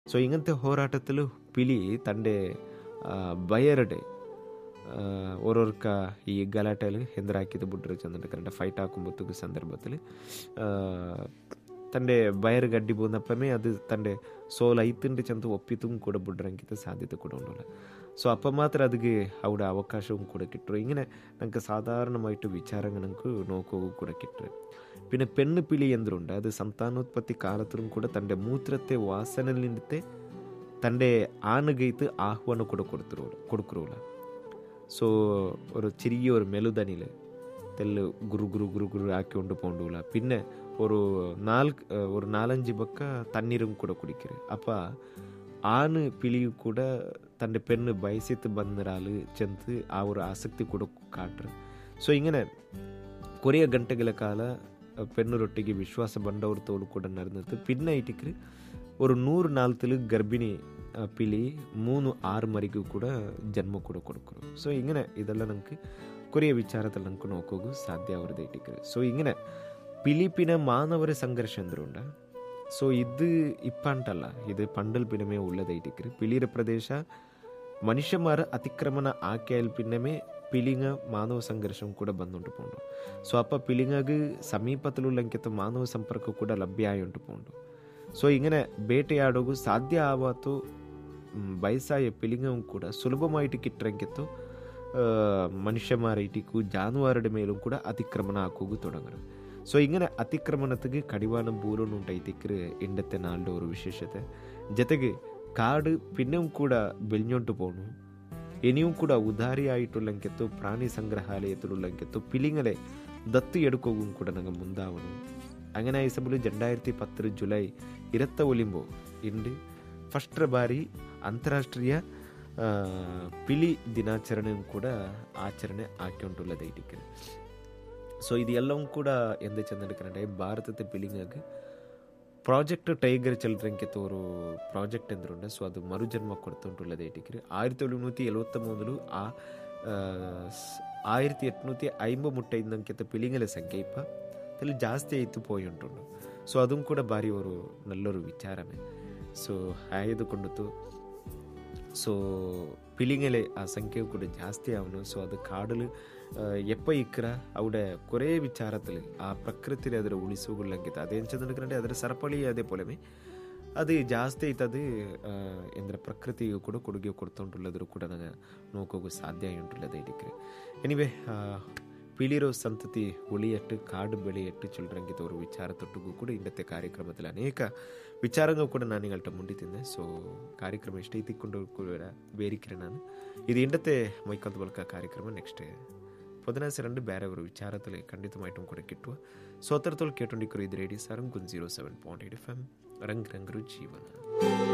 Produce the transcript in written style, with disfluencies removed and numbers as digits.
So ಇಂಗಂತೆ ಹೋರಾಟದಲ್ಲೂ ಪಿಲಿ ತಂಡೆ ಬಯರಡೆ ഓരോർക്ക ഈ ഗലാട്ടയിൽ എന്തിനാക്കിയത് ബുഡ്ര ചെന്നിട്ട് കറണ്ട് ഫൈറ്റ് ആക്കുമ്പോഴത്തേക്ക് സന്ദർഭത്തിൽ തൻ്റെ വയറ് ಗಡ್ಡಿ പോകുന്നപ്പമേ അത് തൻ്റെ ಸೋಲೈತುಂಡು ಚೆಂದ ಒಪ್ಪಿತುಂ ಕೂಡ ಬಿಡ್ರಂಗಿದ್ದ ಸಾಧ್ಯತೆ ಕೂಡ ಉಂಡಲ್ಲ. ಸೊ ಅಪ್ಪ ಮಾತ್ರ ಅದಕ್ಕೆ അവിടെ അവകാശവും കൂടെ കിട്ടും. ഇങ്ങനെ നമുക്ക് സാധാരണമായിട്ട് വിചാരങ്ങൾ നമുക്ക് നോക്കുകയും കൂടെ കിട്ടും. പിന്നെ പെണ്ണ് പിലി എന്തുണ്ട്, അത് സന്താനോത്പത്തി കാലത്തിലും കൂടെ തൻ്റെ മൂത്രത്തെ വാസനയിൽ നിന്നിട്ട് തൻ്റെ ആണുകൈത്ത് ആഹ്വാനം കൂടെ കൊടുക്കുറൂല. ಸೊ ഒരു ചെറിയ ഒരു മെലുതനിൽ തെല്ല് ഗുരു ഗുരു ഗുരു ഗുരു ആക്കിക്കൊണ്ട് പോകണ്ടൂല. പിന്നെ ஒரு 4-5 பக்கம் தண்ணீரும் கூட குடிக்கிற. அப்போ ஆணு பிலியும் கூட தன்னை பெண்ணு ಬಯಸಿತು ಬಂದಿರಾಲು ಚೆಂದು ಆ ஒரு ಆಸಕ್ತಿ ಕೂಡ ಕಾಟ್ರು. ಸೊ ಇಂಗನೆ ಕೊರೆಯ ಗಂಟೆಗಳ ಕಾಲ പെണ്ണുരൊട്ടിക്ക് വിശ്വാസ ബന്ധവർ തോട് കൂടെ നടന്നിട്ട് പിന്നെ ഇട്ടിക്ക് ഒരു 100 നാളത്തിൽ ഗർഭിണി പിലി 3-6 മരിಗೂ ಕೂಡ ಜನ್ಮ ಕೂಡ ಕೊಡ್ಕರು. ಸೊ ಇಂಗನೆ ಇದೆಲ್ಲ നമുക്ക് ಕೊರೆಯ ವಿಚಾರದಲ್ಲಿ നമുക്ക് ನೋಕೋಗು ಸಾಧ್ಯ ಅವ್ರದ್ದು ಇಟ್ಟಿಕ್ರೆ. ಸೊ ಇಂಗನೆ ಪಿಲಿಪಿನ ಮಾನವರ ಸಂಘರ್ಷ ಅಂದ್ರುಂಡ. ಸೊ ಇದು ಇಪ್ಪಂಟಲ್ಲ, ಇದು ಪಂಡಲ್ ಪಿನಮೇ ಉಳ್ಳದೈಟಿಕ್ರಿ. ಪಿಲಿರ ಪ್ರದೇಶ ಮನುಷ್ಯಮಾರ ಅತಿಕ್ರಮಣ ಆಕೆಯಲ್ ಪಿನ್ನಮೇ ಪಿಲಿಂಗ ಮಾನವ ಸಂಘರ್ಷം ಕೂಡ ಬಂದುಂಟು ಪೋಂಡು. ಸೊ ಅಪ್ಪ ಪಿಲಿಂಗಗೆ ಸಮೀಪದಲ್ಲುಳ್ಳಂಕಿತ ಮಾನವ ಸಂಪರ್ಕ ಕೂಡ ಲಭ್ಯ ಆಯುಂಟು ಪೋಂಡು. ಸೊ ಇಂಗನೆ ಬೇಟೆಯಾಡೋಗು ಸಾಧ್ಯ ಆವಾತು ಬಯಸಾಯ ಪಿಲಿಂಗവും ಕೂಡ ಸುಲಭമായിട്ട് കിട്ടರಂಕಿತ್ತು മനുഷ്യന്മാരായിട്ടിക്കു ജാനുവാരുടെ മേലും കൂടെ അതിക്രമണ ആക്കുകു തുടങ്ങണം. ಸೊ ಇಂಗನೆ ಅತಿಕ್ರಮಣತೆಗೆ ಕಡಿವಾಣ ಬೂಲನ್ನು ಉಂಟೈತಿಕ್ರೆ ಇಂಡತ್ತೆ ನಾಲ್ಡ ഒരു ವಿಶೇಷತೆ. ಜೊತೆಗೆ ಕಾಡು ಪಿನ್ನೂ ಕೂಡ ಬೆಳ್ഞ്ഞೊಂಟು പോണു. ഇനിയും ಕೂಡ ಉದಾರಿಯಾയിട്ടുಳ್ಳಂಕೆತ್ತು ಪ್ರಾಣಿ ಸಂಗ್ರಹಾಲಯത്തിലുള്ളಂಕೆತ್ತು ಪಿಲಿಂಗಲೆ ದತ್ತು എടുക്കുകയും ಕೂಡ ನಂಗೆ ಮುಂದಾವನು. അങ്ങനെ ആയിസബിൾ 2010 ಜುಲೈ 21 ಇಂದು ಫಸ್ಟ್ ಬಾರಿ ಅಂತಾರಾಷ್ಟ್ರೀಯ ಪಿಲಿ ದಿನಾಚರಣೆಯೂ ಕೂಡ ಆಚರಣೆ ಆಕಿಯುಂಟುಳ್ಳದೈಟಿಕ್ರೆ. ಸೊ ಇದು ಎಲ್ಲವೂ ಕೂಡ ಎಂದೇ ಚೆಂದ എടുക്കണേ ಭಾರತದ ಪಿಲಿಂಗಕ್ಕೆ ಪ್ರಾಜೆಕ್ಟ್ ಟೈಗರ್ ಚಲ್ರಂಕಿತ್ತು ഒരു ಪ್ರಾಜೆಕ್ಟ್ ಎಂದ್ರುಂಡೆ. ಸೊ ಅದು ಮರುಜನ್ಮ ಕೊಡ್ತುಂಟುಳ್ಳದೈಟಿಕ್ರೆ. 1773 ಆ 1855 ಪಿಲಿಂಗಲ ಸಂಖ್ಯೆ ಇಪ್ಪ ಅಲ್ಲಿ ಜಾಸ್ತಿ ಆಯಿತು പോയുಂಟುಂಡು. ಸೊ അതും ಕೂಡ ಭಾರಿ ഒരു നല്ലൊരു ವಿಚಾರನೇ. ಸೊ ಆಯ್ದುಕೊಂಡಿತು. ಸೊ ಪಿಲಿಂಗಲೆ ಆ ಸಂಖ್ಯೆ ಕೂಡ ಜಾಸ್ತಿ ಅವನು. ಸೊ ಅದು ಕಾಡಲು ಎಪ್ಪ ಇಕ್ರ അവിടെ കുറേ വിചാരത്തിൽ ആ പ്രകൃതിയിൽ അതിൽ ഉളിസുകൊള്ളങ്കിട്ട് അതേന്ന് ചെന്നിട്ട് ಅದರ ಸರಪಳಿ അതേപോലെ ಅದು ಜಾಸ್ತಿ ಆಯ್ತದು ಎಂದ್ರೆ ಪ್ರಕೃತಿಗೂ ಕೂಡ ಕೊಡುಗೆ ಕೊಡ್ತುಂಟುಳ್ಳದ್ರು ಕೂಡ ನನಗೆ ನೋಕೋಗು ಸಾಧ್ಯ ಉಂಟುಳ್ಳದು ಇದಕ್ಕೆ. ಎನಿವೆ ಪಿಲಿರೋ ಸಂತತಿ ಉಳಿಯಟ್ಟು ಕಾಡು ಬೆಳೆಯಟ್ಟು ಚೊಲ್ರಂಗಿತ ഒരു ವಿಚಾರತೊಟ್ಟಿಗೂ ಕೂಡ ಇಂಡತ್ತೆ ಕಾರ್ಯಕ್ರಮದಲ್ಲಿ ಅನೇಕ ವಿಚಾರಗಳು ಕೂಡ ನಾನು ನಿಗಳ್ಟ ಮುಂಡಿತಿದ್ದೆ. ಸೊ ಕಾರ್ಯಕ್ರಮ ಇಷ್ಟ ಇತ್ತಿಕೊಂಡು ಕೂಡ ಬೇರಿಕ್ರೆ ನಾನು ಇದು ಇಂಡತ್ತೆ ಮೈಕಂತ ಬಲ್ಕ ಕಾರ್ಯಕ್ರಮ ನೆಕ್ಸ್ಟ್ പൊതുനാസ് 2 ಬೇರೆ ഒരു വിചാരത്തിൽ ಖಂಡಿತമായിട്ടും ಕೂಡ കിട്ടുക. ಸೊ ಅತರತೊಳಗೆ ಕೇಟೊಂಡಿಕ್ಕರು ಇದು ರೇಡಿಯೋ ಸಾರಂಗ್ 07.8 FM ರಂಗ್ ರಂಗರು ಜೀವನ.